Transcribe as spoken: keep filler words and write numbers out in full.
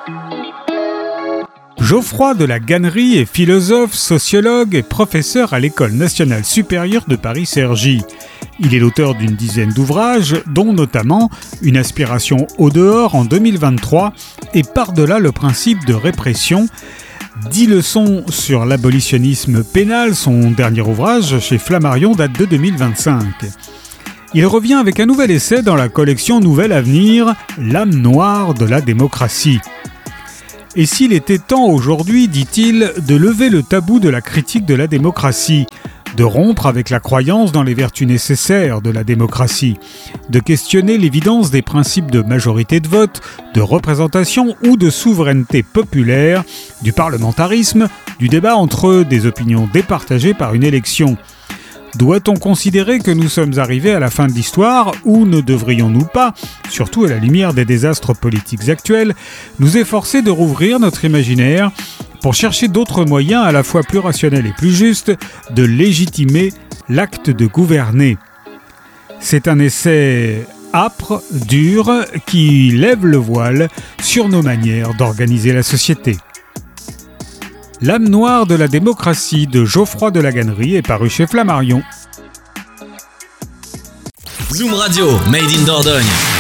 Geoffroy de la Gannerie est philosophe, sociologue et professeur à l'École nationale supérieure de Paris-Cergy. Il est l'auteur d'une dizaine d'ouvrages, dont notamment Une aspiration au dehors en deux mille vingt-trois et Par-delà le principe de répression, dix leçons sur l'abolitionnisme pénal, son dernier ouvrage chez Flammarion date de deux mille vingt-cinq. Il revient avec un nouvel essai dans la collection Nouvel Avenir, L'âme noire de la démocratie. Et s'il était temps aujourd'hui, dit-il, de lever le tabou de la critique de la démocratie, de rompre avec la croyance dans les vertus nécessaires de la démocratie, de questionner l'évidence des principes de majorité de vote, de représentation ou de souveraineté populaire, du parlementarisme, du débat entre des opinions départagées par une élection. Doit-on considérer que nous sommes arrivés à la fin de l'histoire ou ne devrions-nous pas, surtout à la lumière des désastres politiques actuels, nous efforcer de rouvrir notre imaginaire pour chercher d'autres moyens à la fois plus rationnels et plus justes de légitimer l'acte de gouverner? C'est un essai âpre, dur, qui lève le voile sur nos manières d'organiser la société. L'âme noire de la démocratie de Geoffroy de la Gannerie est paru chez Flammarion. Zoom Radio, Made in Dordogne.